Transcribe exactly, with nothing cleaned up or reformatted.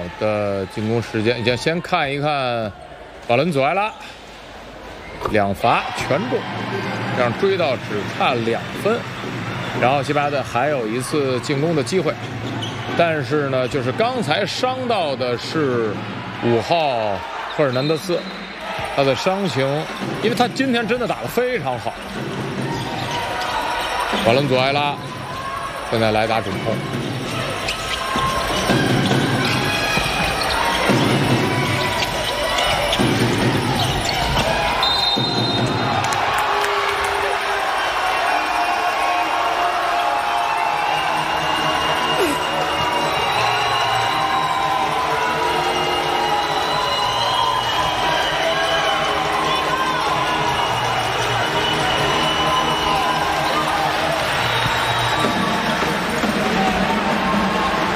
的进攻时间，先先看一看瓦伦佐埃拉两罚全中，这样追到只差两分。然后西班牙队还有一次进攻的机会，但是呢，就是刚才伤到的是五号赫尔南德斯，他的伤情，因为他今天真的打得非常好。瓦伦佐埃拉现在来打主控。